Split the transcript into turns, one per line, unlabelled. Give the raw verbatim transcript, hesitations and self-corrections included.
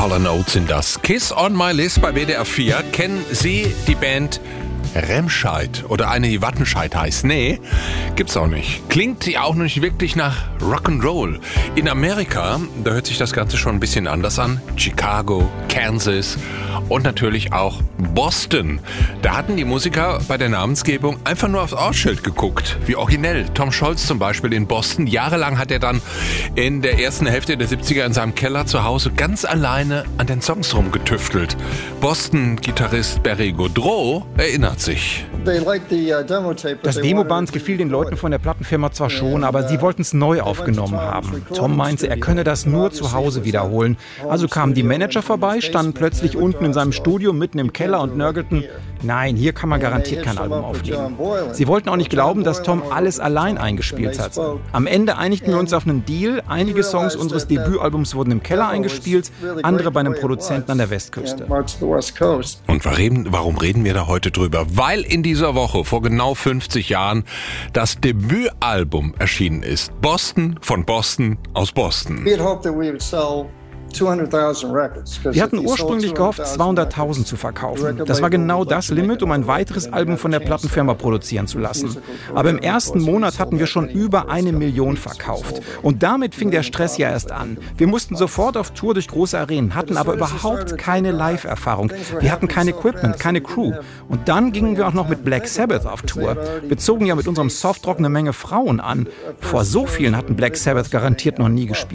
Hall and Oates sind das. Kiss on My List bei W D R vier. Kennen Sie die Band Remscheid oder eine, die Wattenscheid heißt? Nee, gibt's auch nicht. Klingt ja auch nicht wirklich nach Rock'n'Roll. In Amerika, da hört sich das Ganze schon ein bisschen anders an. Chicago, Kansas und natürlich auch Boston. Da hatten die Musiker bei der Namensgebung einfach nur aufs Ortsschild geguckt. Wie originell. Tom Scholz zum Beispiel in Boston. Jahrelang hat er dann in der ersten Hälfte der siebziger in seinem Keller zu Hause ganz alleine an den Songs rumgetüftelt. Boston-Gitarrist Barry Goudreau erinnert sich.
Das Demoband gefiel den Leuten von der Plattenfirma zwar schon, aber sie wollten es neu aufgenommen haben. Tom meinte, er könne das nur zu Hause wiederholen. Also kamen die Manager vorbei, standen plötzlich unten in seinem Studio mitten im Keller und nörgelten, nein, hier kann man garantiert kein Album aufnehmen. Sie wollten auch nicht glauben, dass Tom alles allein eingespielt hat. Am Ende einigten wir uns auf einen Deal. Einige Songs unseres Debütalbums wurden im Keller eingespielt, andere bei einem Produzenten an der Westküste.
Und warum reden wir da heute drüber? Weil in dieser Woche vor genau fünfzig Jahren das Debütalbum erschienen ist. Boston von Boston aus Boston.
Wir hatten ursprünglich gehofft, zweihunderttausend zu verkaufen. Das war genau das Limit, um ein weiteres Album von der Plattenfirma produzieren zu lassen. Aber im ersten Monat hatten wir schon über eine Million verkauft. Und damit fing der Stress ja erst an. Wir mussten sofort auf Tour durch große Arenen, hatten aber überhaupt keine Live-Erfahrung. Wir hatten kein Equipment, keine Crew. Und dann gingen wir auch noch mit Black Sabbath auf Tour. Wir zogen ja mit unserem Softrock eine Menge Frauen an. Vor so vielen hatten Black Sabbath garantiert noch nie gespielt.